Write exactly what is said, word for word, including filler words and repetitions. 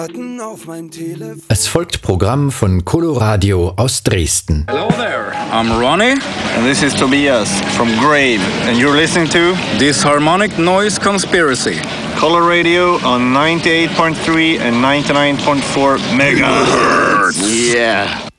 Auf mein Telefon. Es folgt Programm von Coloradio aus Dresden. Hello there, I'm Ronnie. And this is Tobias from Grave. And you're listening to Disharmonic Noise Conspiracy. Coloradio on ninety-eight point three and ninety-nine point four megahertz. Yeah.